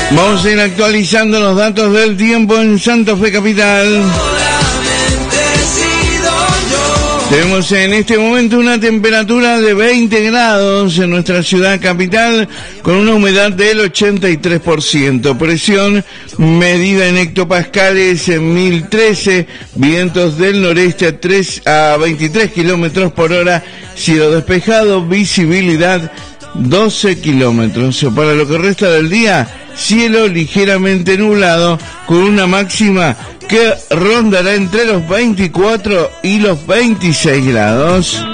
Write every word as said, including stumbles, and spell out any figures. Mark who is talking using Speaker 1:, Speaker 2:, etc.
Speaker 1: Vamos a ir actualizando los datos del tiempo en Santa Fe Capital. Tenemos en este momento una temperatura de veinte grados en nuestra ciudad capital, con una humedad del ochenta y tres por ciento. Presión medida en hectopascales en mil trece, vientos del noreste a, tres, a veintitrés kilómetros por hora, cielo despejado, visibilidad doce kilómetros. Para lo que resta del día, cielo ligeramente nublado, con una máxima que rondará entre los veinticuatro y los veintiséis grados.